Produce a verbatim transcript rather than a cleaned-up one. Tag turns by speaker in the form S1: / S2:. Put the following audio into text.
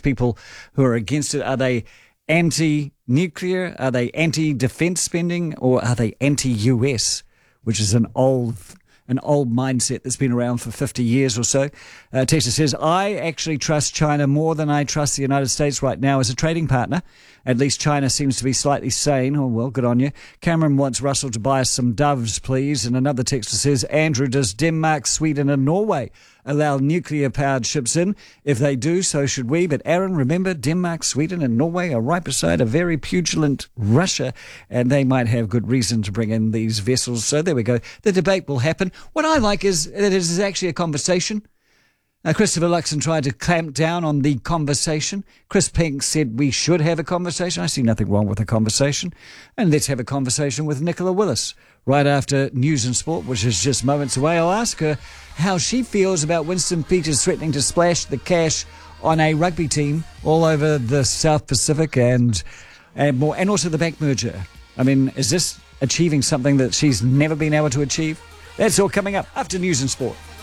S1: people who are against it. Are they anti-nuclear? Are they anti-defence spending? Or are they anti-U S, which is an old an old mindset that's been around for fifty years or so? Uh, Texas says, I actually trust China more than I trust the United States right now as a trading partner. At least China seems to be slightly sane. Oh, well, good on you. Cameron wants Russell to buy us some doves, please. And another texter says, Andrew, does Denmark, Sweden and Norway allow nuclear-powered ships in? If they do, so should we. But Aaron, remember, Denmark, Sweden and Norway are right beside a very pugilant Russia, and they might have good reason to bring in these vessels. So there we go. The debate will happen. What I like is that it is actually a conversation. Now, Christopher Luxon tried to clamp down on the conversation. Chris Pink said we should have a conversation. I see nothing wrong with a conversation. And let's have a conversation with Nicola Willis right after News and Sport, which is just moments away. I'll ask her how she feels about Winston Peters threatening to splash the cash on a rugby team all over the South Pacific and, and more, and also the bank merger. I mean, is this achieving something that she's never been able to achieve? That's all coming up after News and Sport.